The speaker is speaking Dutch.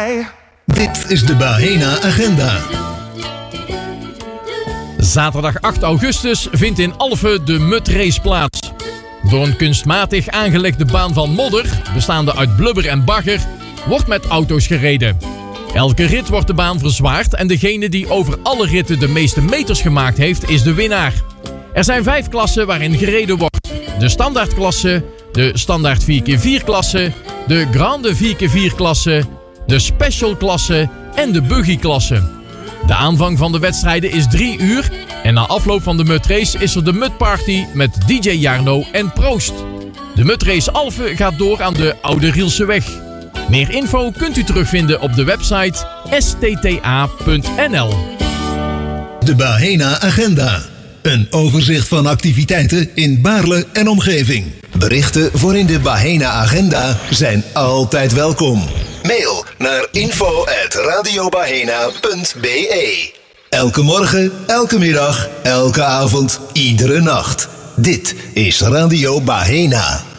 mij. Dit is de Bahena Agenda. Zaterdag 8 augustus vindt in Alphen de mudrace plaats. Door een kunstmatig aangelegde baan van modder, bestaande uit blubber en bagger, wordt met auto's gereden. Elke rit wordt de baan verzwaard en degene die over alle ritten de meeste meters gemaakt heeft, is de winnaar. Er zijn 5 klassen waarin gereden wordt. De standaardklasse, de standaard 4x4 klasse, de grande 4x4 klasse, de special klasse en de buggy klasse. De aanvang van de wedstrijden is 3 uur en na afloop van de mudrace is er de mudparty met DJ Jarno en Proost. De mudrace Alphen gaat door aan de Oude Rielseweg. Meer info kunt u terugvinden op de website stta.nl. De Bahena Agenda. Een overzicht van activiteiten in Baarle en omgeving. Berichten voor in de Bahena Agenda zijn altijd welkom. Mail naar info@radiobahena.be. Elke morgen, elke middag, elke avond, iedere nacht. Dit is Radio Bahena.